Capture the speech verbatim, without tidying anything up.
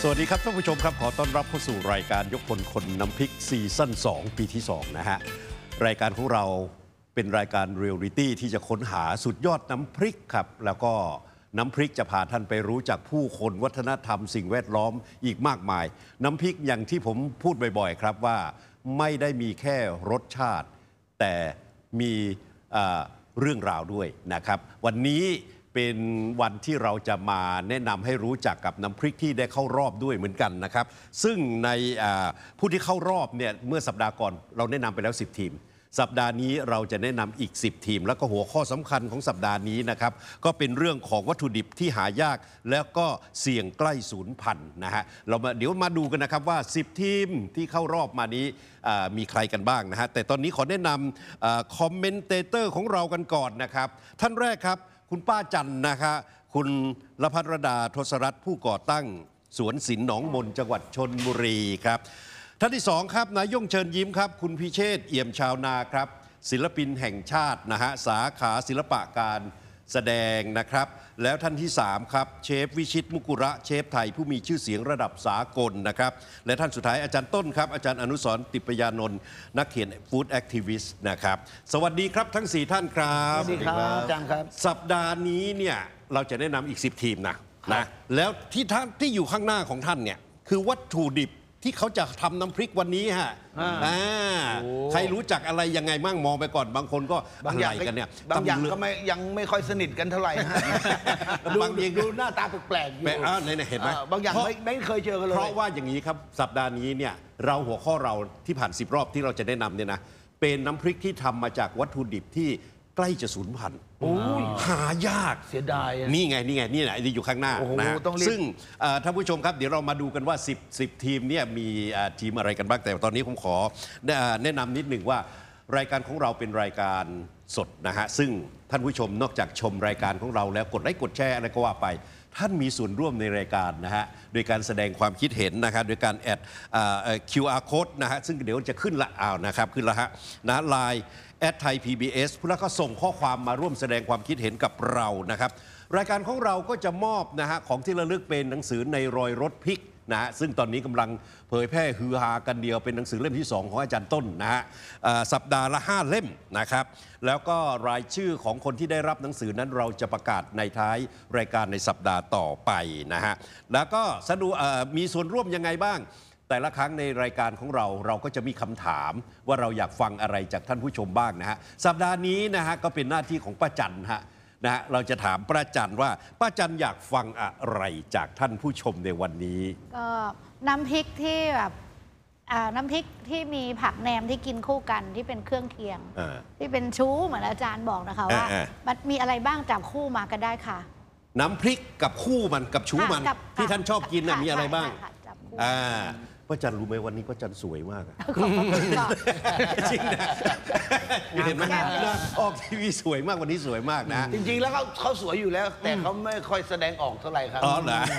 สวัสดีครับท่านผู้ชมครับขอต้อนรับเข้าสู่รายการยกพลคนน้ำพริกซีซั่นสองปีที่สองนะฮะรายการของเราเป็นรายการเรียลลิตี้ที่จะค้นหาสุดยอดน้ำพริกครับแล้วก็น้ำพริกจะพาท่านไปรู้จักผู้คนวัฒนธรรมสิ่งแวดล้อมอีกมากมายน้ำพริกอย่างที่ผมพูดบ่อยๆครับว่าไม่ได้มีแค่รสชาติแต่มีเรื่องราวด้วยนะครับวันนี้เป็นวันที่เราจะมาแนะนำให้รู้จักกับน้ำพริกที่ได้เข้ารอบด้วยเหมือนกันนะครับซึ่งในผู้ที่เข้ารอบเนี่ยเมื่อสัปดาห์ก่อนเราแนะนำไปแล้วสิบทีมสัปดาห์นี้เราจะแนะนำอีกสิบทีมแล้วก็หัวข้อสำคัญของสัปดาห์นี้นะครับก็เป็นเรื่องของวัตถุดิบที่หายากแล้วก็เสี่ยงใกล้สูญพันธุ์นะฮะเรามาเดี๋ยวมาดูกันนะครับว่าสิบทีมที่เข้ารอบมานี้มีใครกันบ้างนะฮะแต่ตอนนี้ขอแนะนำคอมเมนเตเตอร์ของเรากันก่อนนะครับท่านแรกครับคุณป้าจันนะคะคุณละพัฒรดาทศรัตน์ผู้ก่อตั้งสวนศิลป์หนองมนจังหวัดชลบุรีครับท่านที่สองครับนายยงเชิญยิ้มครับคุณพิเชษฐ์เอี่ยมชาวนาครับศิลปินแห่งชาตินะฮะสาขาศิลปะการแสดงนะครับแล้วท่านที่สามครับเชฟวิชิตมุกุระเชฟไทยผู้มีชื่อเสียงระดับสากลนะครับและท่านสุดท้ายอาจารย์ต้นครับอาจารย์อนุสรณ์ติปยานนท์นักเขียนฟู้ดแอคทิวิสต์นะครับสวัสดีครับทั้งสี่ท่านครับสวัสดีครับอาจารย์ครับสัปดาห์นี้เนี่ยเราจะแนะนำอีกสิบทีมนะนะแล้วที่ท่านที่อยู่ข้างหน้าของท่านเนี่ยคือวัตถุดิบที่เขาจะทำน้ำพริกวันนี้ฮะใครรู้จักอะไรยังไงมั่งมองไปก่อนบางคนก็บางอย่างกันเนี่ยบางอย่างก็ไม่ยังไม่ค่อยสนิทกันเท่าไหร่ฮะบางอย่างดูหน้าตาแปลกๆอยู่เห็นไหมบางอย่างไม่ไม่เคยเจอกันเลยเพราะว่าอย่างนี้ครับสัปดาห์นี้เนี่ยเราหัวข้อเราที่ผ่านสิบรอบที่เราจะแนะนำเนี่ยนะเป็นน้ำพริกที่ทำมาจากวัตถุดิบที่ใกล้จะสูญพันธุ์หายากเสียดายนี่ไงนี่ไงนี่แหละที่อยู่ข้างหน้านะซึ่งท่านผู้ชมครับเดี๋ยวเรามาดูกันว่าสิบ สิบทีมเนี่ยมีทีมอะไรกันบ้างแต่ตอนนี้ผมขอแนะนำนิดหนึ่งว่ารายการของเราเป็นรายการสดนะฮะซึ่งท่านผู้ชมนอกจากชมรายการของเราแล้วกดไลค์กดแชร์อะไรก็ว่าไปท่านมีส่วนร่วมในรายการนะฮะโดยการแสดงความคิดเห็นนะครับโดยการแอด คิว อาร์ code นะฮะซึ่งเดี๋ยวจะขึ้นละอ้าวนะครับขึ้นละฮะนะไลน์แอดไทย พี บี เอส แล้วก็ส่งข้อความมาร่วมแสดงความคิดเห็นกับเรานะครับรายการของเราก็จะมอบนะฮะของที่ระลึกเป็นหนังสือในรอยรถพริกนะฮะซึ่งตอนนี้กำลังเผยแพร่ฮือฮากันเดียวเป็นหนังสือเล่มที่สองของอาจารย์ต้นนะฮะสัปดาห์ละห้าเล่มนะครับแล้วก็รายชื่อของคนที่ได้รับหนังสือนั้นเราจะประกาศในท้ายรายการในสัปดาห์ต่อไปนะฮะแล้วก็สะดวกมีส่วนร่วมยังไงบ้างแต่ละครั้งในรายการของเราเราก็จะมีคำถามว่าเราอยากฟังอะไรจากท่านผู้ชมบ้างนะฮะสัปดาห์นี้นะฮะก็เป็นหน้าที่ของป้าจันฮะนะฮะเราจะถามป้าจันว่าป้าจันอยากฟังอะไรจากท่านผู้ชมในวันนี้ก็น้ำพริกที่แบบน้ำพริกที่มีผักแหนมที่กินคู่กันที่เป็นเครื่องเคียงที่เป็นชู้เหมือนอาจารย์บอกนะคะว่ามันมีอะไรบ้างจับคู่มาก็ได้ค่ะน้ำพริกกับคู่มันกับชู้มันที่ท่านชอบกินมีอะไรบ้างอ่าป้าจันรู้ไหมวันนี้ป้าจันสวยมากจริงนะเห็นไหมออกทีวีสวยมากวันนี้สวยมากนะจริงๆแล้วเขาเขาสวยอยู่แล้วแต่เขาไม่ค่อยแสดงออกเท่าไหร่ครับอ๋อเหรอ